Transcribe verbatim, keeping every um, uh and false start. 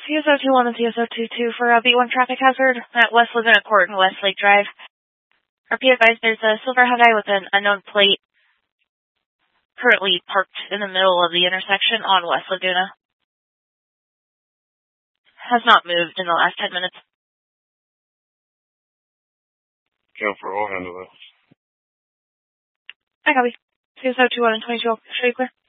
C S O two one and C S O two two for a B one traffic hazard at West Laguna Court and West Lake Drive. R P advised there's a silver Hyundai with an unknown plate currently parked in the middle of the intersection on West Laguna. Has not moved in the last ten minutes. Count for all, handle that. I copy. C S O two one and twenty-two, show you clear.